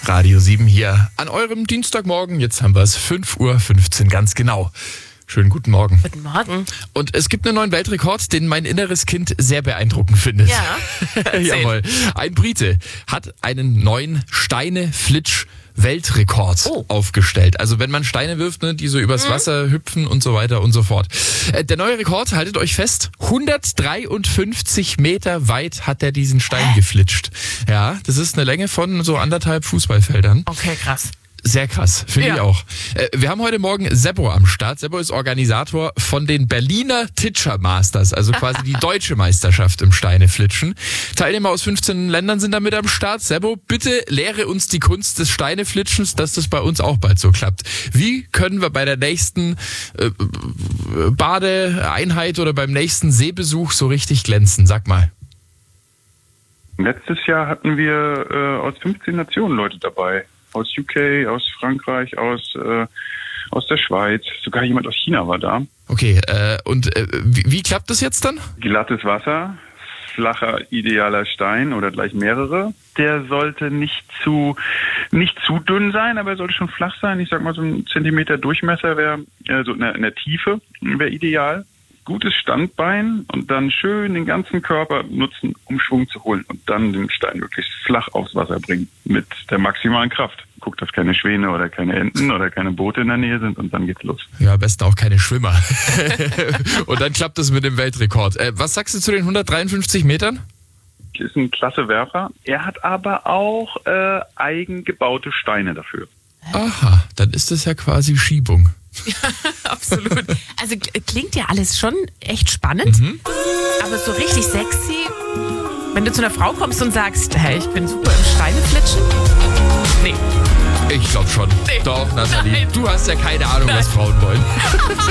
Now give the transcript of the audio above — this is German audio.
Radio 7 hier an eurem Dienstagmorgen. Jetzt haben wir es 5:15 Uhr, ganz genau. Schönen guten Morgen. Guten Morgen. Und es gibt einen neuen Weltrekord, den mein inneres Kind sehr beeindruckend findet. Ja. Jawohl. Ein Brite hat einen neuen Steine-Flitsch-Weltrekord aufgestellt. Also wenn man Steine wirft, ne, die so übers Wasser hüpfen und so weiter und so fort. Der neue Rekord, haltet euch fest, 153 Meter weit hat er diesen Stein geflitscht. Ja, das ist eine Länge von so 1,5 Fußballfeldern. Okay, krass. Sehr krass, finde ich auch. Wir haben heute Morgen Seppo am Start. Seppo ist Organisator von den Berliner Titscher Masters, also quasi die deutsche Meisterschaft im Steineflitschen. Teilnehmer aus 15 Ländern sind da mit am Start. Seppo, bitte lehre uns die Kunst des Steineflitschens, dass das bei uns auch bald so klappt. Wie können wir bei der nächsten Badeeinheit oder beim nächsten Seebesuch so richtig glänzen? Sag mal. Letztes Jahr hatten wir aus 15 Nationen Leute dabei. Aus UK, aus Frankreich, aus der Schweiz. Sogar jemand aus China war da. Okay, wie klappt das jetzt dann? Glattes Wasser, flacher, idealer Stein oder gleich mehrere. Der sollte nicht zu dünn sein, aber er sollte schon flach sein. Ich sag mal, so ein Zentimeter Durchmesser wäre, so in der Tiefe wäre ideal. Gutes Standbein und dann schön den ganzen Körper nutzen, um Schwung zu holen und dann den Stein wirklich flach aufs Wasser bringen mit der maximalen Kraft. Guckt, dass keine Schwäne oder keine Enten oder keine Boote in der Nähe sind und dann geht's los. Ja, am besten auch keine Schwimmer. Und dann klappt es mit dem Weltrekord. Was sagst du zu den 153 Metern? Ist ein klasse Werfer. Er hat aber auch eigengebaute Steine dafür. Aha, dann ist das ja quasi Schiebung. Ja, absolut. Also klingt ja alles schon echt spannend, aber so richtig sexy, wenn du zu einer Frau kommst und sagst, hey, ich bin super im Steineflitschen. Nee. Ich glaube schon. Nee. Doch, Nathalie. Nein. Du hast ja keine Ahnung, was Frauen wollen.